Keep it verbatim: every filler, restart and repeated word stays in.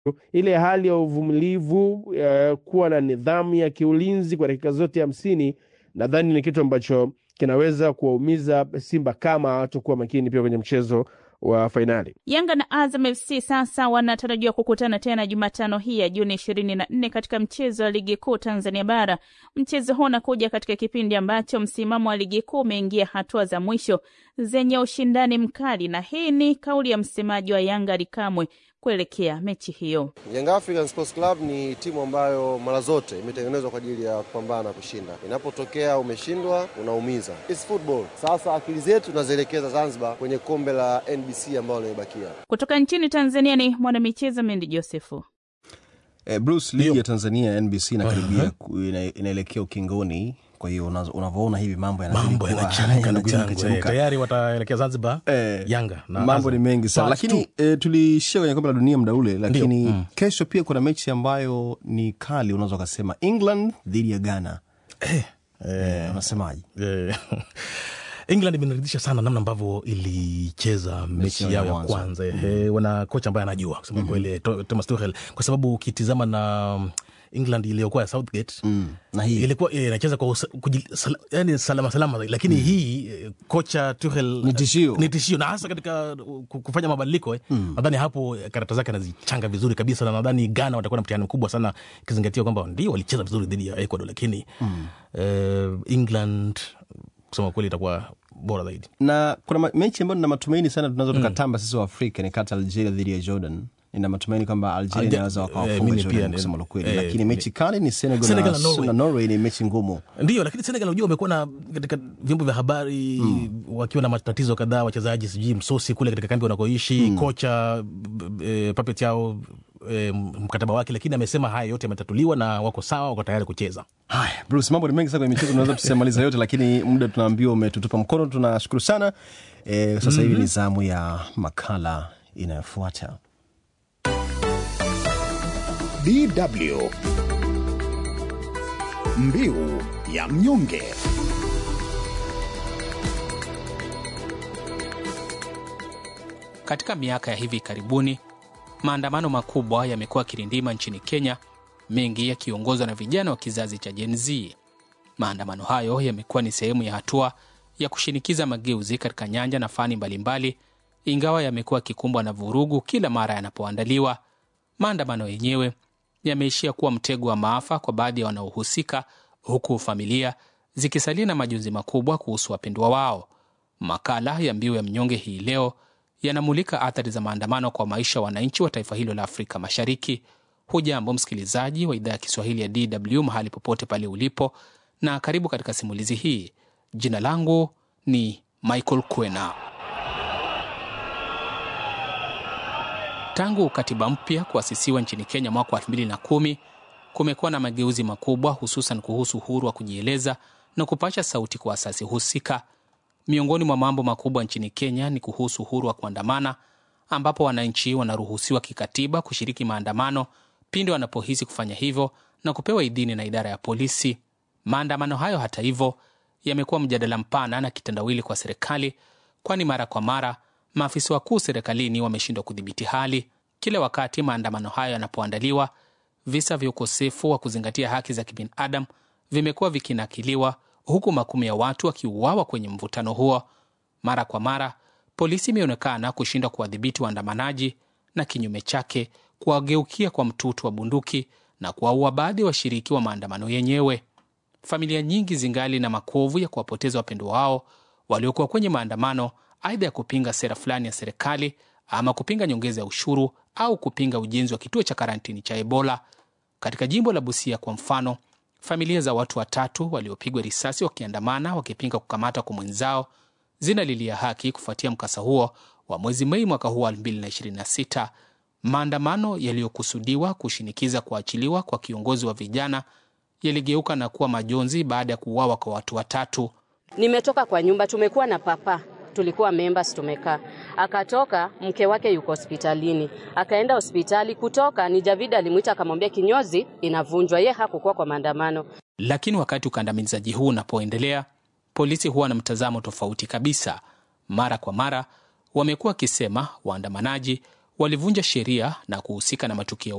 Ile hali ya uvumilivu, uh, kuwa na nidhamu ya kiulinzi kwa dakika zote hamsini, nadhani ni kitu ambacho kinaweza kuwaumiza Simba kama hatakuwa makini pia kwenye mchezo wa fainali. Yanga na Azam F C sasa wanatarajiwa kukutana tena Jumatano hii ya Juni ishirini na nne katika mchezo wa ligi kuu Tanzania bara. Mchezo huu unakuja katika kipindi ambacho msimamo wa ligi kuu umeingia hatua za mwisho zenye ushindani mkali, na hii ni kauli ya msemaji wa Yanga Ally Kamwe kuelekea mechi hiyo. Young African Sports Club ni timu ambayo mara zote imetengenezwa kwa ajili ya kupambana na kushinda. Inapotokea umeshindwa, unaumiza. It's football. Sasa akili zetu tunazielekeza Zanzibar kwenye kombe la N B C ambalo limebakia. Kutoka nchini Tanzania ni mwanamichezo Mendi Josefu. Eh, Bruce, ligi ya Tanzania N B C inakaribia ina, inaelekea ukingoni. Kwa hiyo unavyoona hivi mambo mambo yanachanga tayari wataelekea Zanzibar eh, Yanga na mambo Azam. Ni mengi sana lakini eh, tulishia kwenye kombe la dunia muda ule, lakini mm. kesho pia kuna mechi ambayo ni kali, unaweza kusema England dhidi ya Ghana. Eh, eh unasemaje? Eh. England imeridhisha sana namna ambavyo ilicheza mechi yao ya kwanza. Mm. Eh, wana kocha ambaye anajua kusema mm-hmm. kweli Thomas Tuchel, kwa sababu ukitizama na England iliyokuwa ya Southgate mm. na hii ilikuwa inacheza kwa sal, yani salama salama, lakini mm. hii kocha Tuchel ni tishio ni tishio na hasa katika kufanya mabadiliko eh. mm. nadhani hapo karata zake anazichanga vizuri kabisa, na nadhani Ghana watakuwa na mtihani mkubwa sana kizingatia kwamba ndio walicheza vizuri dhidi ya Ecuador, lakini mm. eh, England kusema kweli itakuwa bora zaidi. Na kuna mechi ambayo nina matumaini sana tunaweza tukatamba mm. sisi wa Afrika ni kati Algeria dhidi ya Jordan. Nina matumaini kwamba Algeria inaweza wakawafunga eh, Jordan kusema la kweli, eh, lakini mechi eh, kali ni Senegal, Senegal na, na Norway. Norway ni mechi ngumu. Ndio, lakini Senegal unajua wamekuwa na katika vyombo vya habari mm. wakiwa na matatizo kadhaa, wachezaji sijui msosi kule katika kambi wanakoishi, mm. kocha e, Pape Thiaw e, mkataba wake, lakini amesema haya yote yametatuliwa na wako sawa, wako tayari kucheza. Haya, Bruce, mambo ni mengi sana kwenye michezo, tunaweza tusemaliza yote, lakini muda tunaambiwa umetutupa mkono. Tunashukuru sana. E, sasa mm-hmm. hivi ni zamu ya makala inayofuata. D W Mbiu ya mnyonge. Katika miaka ya hivi karibuni, maandamano makubwa yamekuwa kirindima nchini Kenya, mengi yakiongozwa na vijana wa kizazi cha Gen Z. Maandamano hayo yamekuwa ni sehemu ya hatua ya kushinikiza mageuzi katika nyanja na fani mbalimbali, ingawa yamekuwa kikumbwa na vurugu kila mara yanapoandaliwa. Maandamano yenyewe yameishia kuwa mtego wa maafa kwa baadhi ya wanaohusika, huku familia zikisalia na majonzi makubwa kuhusu wapendwa wao. Makala ya Mbiu ya Mnyonge hii leo yanamulika athari za maandamano kwa maisha ya wananchi wa taifa hilo la Afrika Mashariki. Hujambo msikilizaji wa idhaa ya Kiswahili ya D W mahali popote pale ulipo, na karibu katika simulizi hii. Jina langu ni Michael Kwena. Tangu katiba mpya kuasisiwa nchini Kenya mwaka elfu mbili na kumi, kumekuwa na mageuzi makubwa, hususan kuhusu uhuru wa kujieleza na kupasha sauti kwa asasi husika. Miongoni mwa mambo makubwa nchini Kenya ni kuhusu uhuru wa kuandamana, ambapo wananchi wanaruhusiwa kikatiba kushiriki maandamano pindi wanapohisi kufanya hivyo na kupewa idhini na idara ya polisi. Maandamano hayo hata hivyo yamekuwa mjadala mpana na kitendawili kwa serikali, kwani mara kwa mara maafisa wakuu serikalini wameshindwa kudhibiti hali. Kila wakati maandamano hayo yanapoandaliwa, visa vya ukosefu wa kuzingatia haki za kibinadamu vimekuwa vikinakiliwa, huku makumi ya watu wakiuawa kwenye mvutano huo. Mara kwa mara polisi imeonekana kushindwa kuwadhibiti waandamanaji, na kinyume chake kuwageukia kwa mtutu wa bunduki na kuwaua baadhi ya washiriki wa maandamano yenyewe. Familia nyingi zingali na makovu ya kuwapoteza wapendwa wao waliokuwa kwenye maandamano, aidha ya kupinga sera fulani ya serikali, ama kupinga nyongeza ya ushuru, au kupinga ujenzi wa kituo cha karantini cha Ebola. Katika jimbo la Busia kwa mfano, familia za watu watatu waliopigwa risasi wakiandamana wakipinga kukamata kwa mwenzao zinalilia haki kufuatia mkasa huo wa mwezi Mei mwaka huu elfu mbili na ishirini na sita. Maandamano yaliyokusudiwa kushinikiza kuachiliwa kwa kiongozi wa vijana yaligeuka na kuwa majonzi baada ya kuuawa kwa watu watatu. Nimetoka kwa nyumba, tumekuwa na papa, tulikuwa members tumekaa. Akatoka, mke wake yuko hospitalini. Akaenda hospitali, kutoka ni Javida alimuita akamwambia kinyozi inavunjwa, yeye hakukuwa kwa maandamano. Lakini wakati ukandamizaji huu unapoendelea, polisi huwa na mtazamo tofauti kabisa. Mara kwa mara wamekuwa kisema waandamanaji walivunja sheria na kuhusika na matukio